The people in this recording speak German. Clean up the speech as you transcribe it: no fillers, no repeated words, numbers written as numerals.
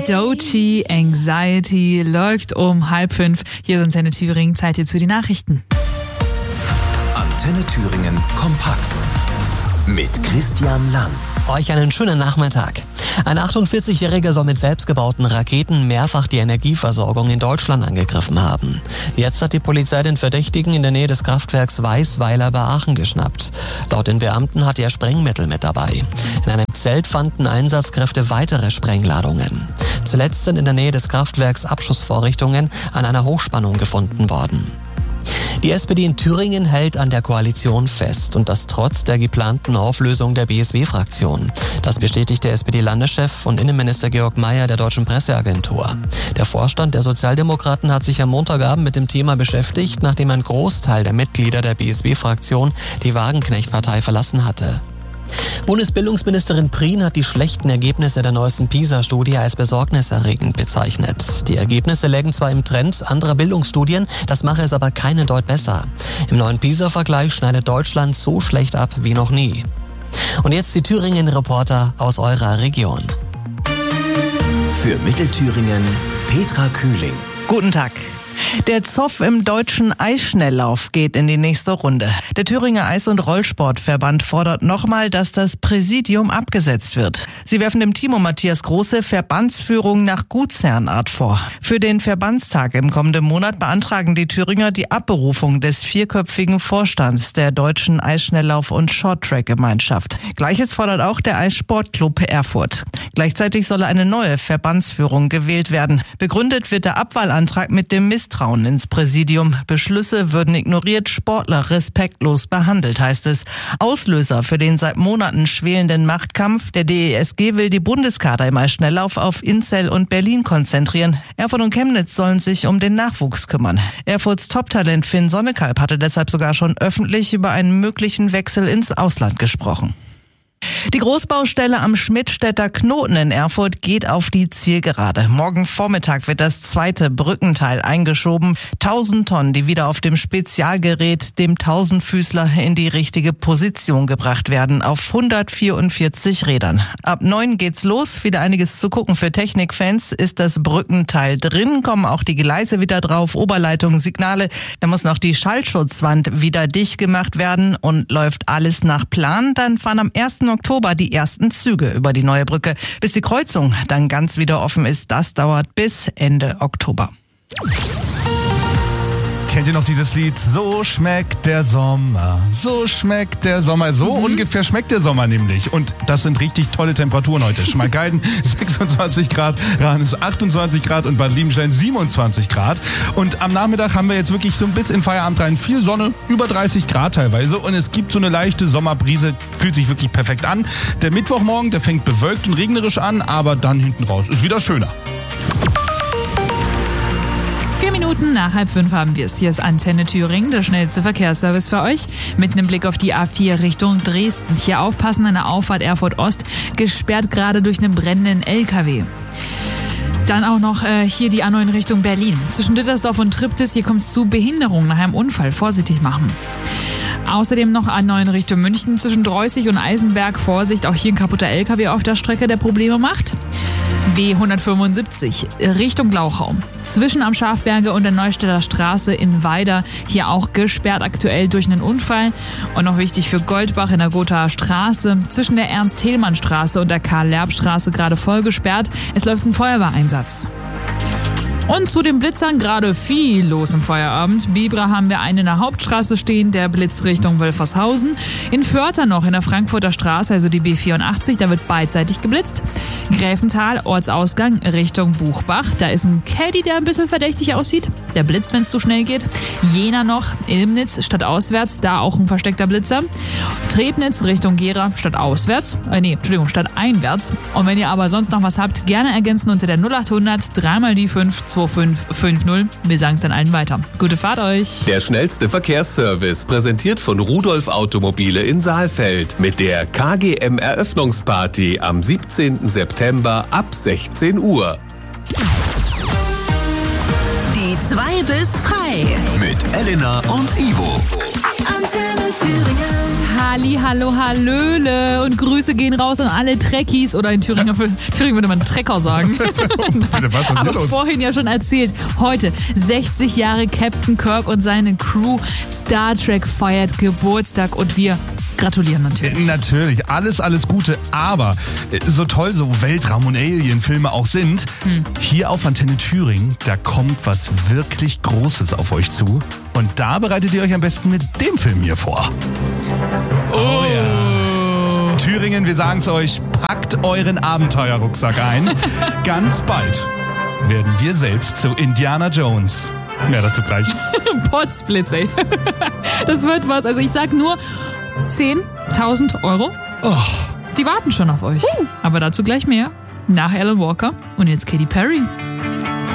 Doechii, Anxiety läuft um 4:30. Hier ist Antenne Thüringen, Zeit hier zu den Nachrichten. Antenne Thüringen kompakt mit Christian Lang. Euch einen schönen Nachmittag. Ein 48-Jähriger soll mit selbstgebauten Raketen mehrfach die Energieversorgung in Deutschland angegriffen haben. Jetzt hat die Polizei den Verdächtigen in der Nähe des Kraftwerks Weißweiler bei Aachen geschnappt. Laut den Beamten hatte er Sprengmittel mit dabei. In einem Zelt fanden Einsatzkräfte weitere Sprengladungen. Zuletzt sind in der Nähe des Kraftwerks Abschussvorrichtungen an einer Hochspannung gefunden worden. Die SPD in Thüringen hält an der Koalition fest und das trotz der geplanten Auflösung der BSW-Fraktion. Das bestätigte SPD-Landeschef und Innenminister Georg Mayer der Deutschen Presseagentur. Der Vorstand der Sozialdemokraten hat sich am Montagabend mit dem Thema beschäftigt, nachdem ein Großteil der Mitglieder der BSW-Fraktion die Wagenknecht-Partei verlassen hatte. Bundesbildungsministerin Prien hat die schlechten Ergebnisse der neuesten PISA-Studie als besorgniserregend bezeichnet. Die Ergebnisse lägen zwar im Trend anderer Bildungsstudien, das mache es aber keinen Deut besser. Im neuen PISA-Vergleich schneidet Deutschland so schlecht ab wie noch nie. Und jetzt die Thüringen-Reporter aus eurer Region. Für Mittelthüringen Petra Kühling. Guten Tag. Der Zoff im deutschen Eisschnelllauf geht in die nächste Runde. Der Thüringer Eis- und Rollsportverband fordert nochmal, dass das Präsidium abgesetzt wird. Sie werfen dem Timo Matthias Große Verbandsführung nach Gutsherrenart vor. Für den Verbandstag im kommenden Monat beantragen die Thüringer die Abberufung des vierköpfigen Vorstands der deutschen Eisschnelllauf- und Shorttrack-Gemeinschaft. Gleiches fordert auch der Eissportclub Erfurt. Gleichzeitig solle eine neue Verbandsführung gewählt werden. Begründet wird der Abwahlantrag mit dem Misstrauen ins Präsidium. Beschlüsse würden ignoriert, Sportler respektlos behandelt, heißt es. Auslöser für den seit Monaten schwelenden Machtkampf. Der DESG will die Bundeskader im Eisschnelllauf auf Inzell und Berlin konzentrieren. Erfurt und Chemnitz sollen sich um den Nachwuchs kümmern. Erfurts Top-Talent Finn Sonnekalb hatte deshalb sogar schon öffentlich über einen möglichen Wechsel ins Ausland gesprochen. Die Großbaustelle am Schmidtstädter Knoten in Erfurt geht auf die Zielgerade. Morgen Vormittag wird das zweite Brückenteil eingeschoben. 1000 Tonnen, die wieder auf dem Spezialgerät, dem Tausendfüßler, in die richtige Position gebracht werden, auf 144 Rädern. Ab 9 geht's los. Wieder einiges zu gucken für Technikfans. Ist das Brückenteil drin, kommen auch die Gleise wieder drauf, Oberleitungen, Signale. Da muss noch die Schallschutzwand wieder dicht gemacht werden und läuft alles nach Plan. Dann fahren am 1. Oktober die ersten Züge über die neue Brücke. Bis die Kreuzung dann ganz wieder offen ist, das dauert bis Ende Oktober. Kennt ihr noch dieses Lied? So schmeckt der Sommer, so schmeckt der Sommer. So ungefähr schmeckt der Sommer nämlich. Und das sind richtig tolle Temperaturen heute. Schmalkalden 26 Grad, Ranis 28 Grad und Bad Liebenstein 27 Grad. Und am Nachmittag haben wir jetzt wirklich so ein bisschen in Feierabend rein. Viel Sonne, über 30 Grad teilweise. Und es gibt so eine leichte Sommerbrise, fühlt sich wirklich perfekt an. Der Mittwochmorgen, der fängt bewölkt und regnerisch an, aber dann hinten raus ist wieder schöner. 4 Minuten nach 4:30 haben wir es. Hier ist Antenne Thüringen, der schnellste Verkehrsservice für euch. Mit einem Blick auf die A4 Richtung Dresden. Hier aufpassen an der Auffahrt Erfurt Ost, gesperrt gerade durch einen brennenden LKW. Dann auch noch hier die A9 Richtung Berlin. Zwischen Dittersdorf und Triptis, hier kommt es zu Behinderung nach einem Unfall. Vorsichtig machen. Außerdem noch A9 Richtung München zwischen Dreußig und Eisenberg. Vorsicht, auch hier ein kaputter LKW auf der Strecke, der Probleme macht. B175 Richtung Glauchau. Zwischen am Schafberge und der Neustädter Straße in Weida. Hier auch gesperrt aktuell durch einen Unfall. Und noch wichtig für Goldbach in der Gothaer Straße. Zwischen der Ernst-Thälmann-Straße und der Karl-Lerb-Straße gerade voll gesperrt. Es läuft ein Feuerwehreinsatz. Und zu den Blitzern gerade viel los im Feierabend. Bibra haben wir einen in der Hauptstraße stehen, der blitzt Richtung Wölfershausen. In Vörter noch in der Frankfurter Straße, also die B84, da wird beidseitig geblitzt. Gräfenthal, Ortsausgang Richtung Buchbach. Da ist ein Caddy, der ein bisschen verdächtig aussieht. Der blitzt, wenn es zu schnell geht. Jena noch, Ilmnitz stadtauswärts, da auch ein versteckter Blitzer. Trebnitz Richtung Gera stadtauswärts. Stadteinwärts. Und wenn ihr aber sonst noch was habt, gerne ergänzen unter der 0800 3 die 5 2550. Wir sagen es dann allen weiter. Gute Fahrt euch. Der schnellste Verkehrsservice, präsentiert von Rudolf Automobile in Saalfeld mit der KGM Eröffnungsparty am 17. September ab 16 Uhr. Die 2 bis 3 Mit Elena und Ivo. Antenne Thüringen. Halli, hallo, hallöle und Grüße gehen raus an alle Trekkies oder in Thüringen würde man Trecker sagen. Aber vorhin ja schon erzählt, heute 60 Jahre Captain Kirk und seine Crew. Star Trek feiert Geburtstag und wir gratulieren natürlich. Natürlich, alles Gute, aber so toll so Weltraum- und Alien-Filme auch sind, hier auf Antenne Thüringen, da kommt was wirklich Großes auf euch zu. Und da bereitet ihr euch am besten mit dem Film hier vor. Oh ja. Thüringen, wir sagen's euch, packt euren Abenteuerrucksack ein. Ganz bald werden wir selbst zu Indiana Jones. Mehr dazu gleich. Potsblitz, ey. Das wird was. Also ich sag nur 10.000 Euro. Oh. Die warten schon auf euch. Aber dazu gleich mehr. Nach Alan Walker und jetzt Katy Perry.